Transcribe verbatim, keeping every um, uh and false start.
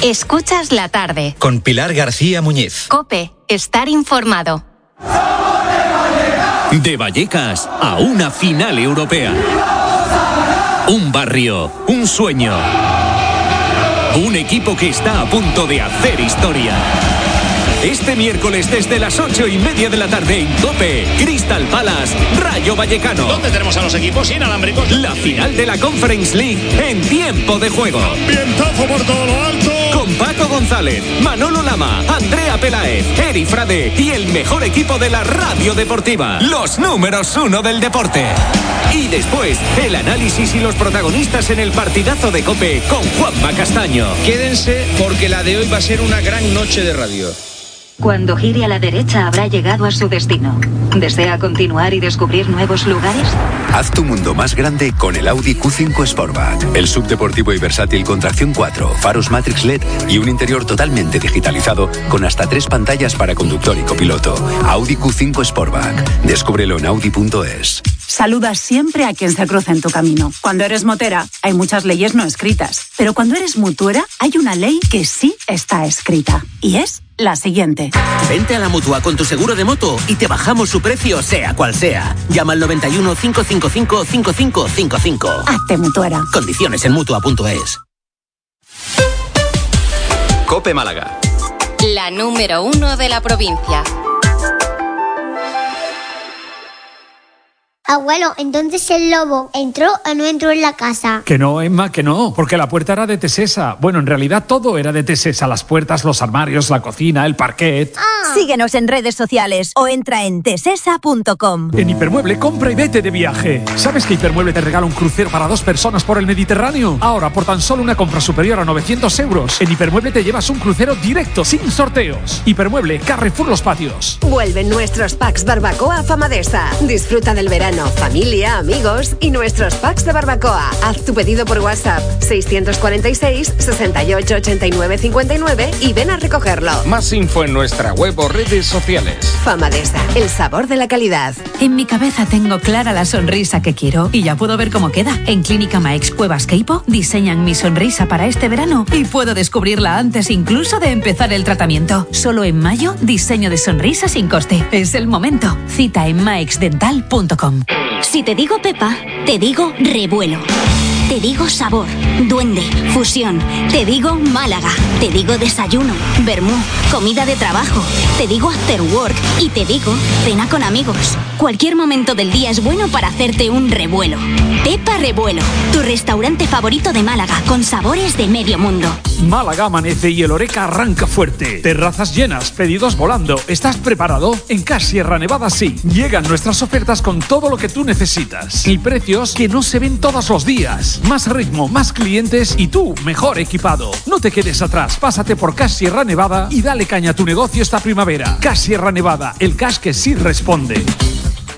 Escuchas la tarde. Con Pilar García Muñiz. COPE. Estar informado. De Vallecas a una final europea. Un barrio, un sueño. Un equipo que está a punto de hacer historia. Este miércoles desde las ocho y media de la tarde en COPE, Crystal Palace, Rayo Vallecano. ¿Dónde tenemos a los equipos inalámbricos? La final de la Conference League en tiempo de juego. Ambientazo por todo lo alto. Con Paco González, Manolo Lama, Andrea Peláez, Eri Frade y el mejor equipo de la radio deportiva. Los números uno del deporte. Y después, el análisis y los protagonistas en el partidazo de COPE con Juanma Castaño. Quédense porque la de hoy va a ser una gran noche de radio. Cuando gire a la derecha habrá llegado a su destino. ¿Desea continuar y descubrir nuevos lugares? Haz tu mundo más grande con el Audi Q cinco Sportback. El subdeportivo y versátil con tracción cuatro, faros Matrix L E D y un interior totalmente digitalizado con hasta tres pantallas para conductor y copiloto. Audi Q cinco Sportback. Descúbrelo en audi punto es. Saludas siempre a quien se cruza en tu camino. Cuando eres motera, hay muchas leyes no escritas. Pero cuando eres mutuera, hay una ley que sí está escrita. Y es la siguiente. Vente a la Mutua con tu seguro de moto y te bajamos su precio sea cual sea. Llama al noventa y uno, cinco cinco cinco, cinco cinco cinco cinco. Hazte mutuera. Condiciones en mutua punto es. COPE Málaga. La número uno de la provincia. Abuelo, entonces el lobo entró o no entró en la casa. Que no, Emma, que no, porque la puerta era de Tesesa. Bueno, en realidad todo era de Tesesa, las puertas, los armarios, la cocina, el parquet. Ah. Síguenos en redes sociales o entra en tesesa punto com. En Hipermueble, compra y vete de viaje. ¿Sabes que Hipermueble te regala un crucero para dos personas por el Mediterráneo? Ahora, por tan solo una compra superior a novecientos euros, en Hipermueble te llevas un crucero directo, sin sorteos. Hipermueble, Carrefour Los Patios. Vuelven nuestros packs barbacoa Famadesa. Disfruta del verano, familia, amigos y nuestros packs de barbacoa. Haz tu pedido por WhatsApp seiscientos cuarenta y seis, sesenta y ocho, ochenta y nueve, cincuenta y nueve y ven a recogerlo. Más info en nuestra web o redes sociales. Famadesa, el sabor de la calidad. En mi cabeza tengo clara la sonrisa que quiero y ya puedo ver cómo queda. En Clínica Maex Cuevas Queipo diseñan mi sonrisa para este verano y puedo descubrirla antes incluso de empezar el tratamiento. Solo en mayo, diseño de sonrisa sin coste. Es el momento. Cita en maeix dental punto com. Si te digo Pepa, te digo revuelo. Te digo sabor, duende, fusión. Te digo Málaga. Te digo desayuno, vermú, comida de trabajo. Te digo after work y te digo cena con amigos. Cualquier momento del día es bueno para hacerte un revuelo. Pepa Revuelo, tu restaurante favorito de Málaga, con sabores de medio mundo. Málaga amanece y el Oreca arranca fuerte. Terrazas llenas, pedidos volando. ¿Estás preparado? En Cash Sierra Nevada sí. Llegan nuestras ofertas con todo lo que tú necesitas. Y precios que no se ven todos los días. Más ritmo, más clientes y tú mejor equipado. No te quedes atrás. Pásate por Cash Sierra Nevada y dale caña a tu negocio esta primavera. Cash Sierra Nevada, el cash que sí responde.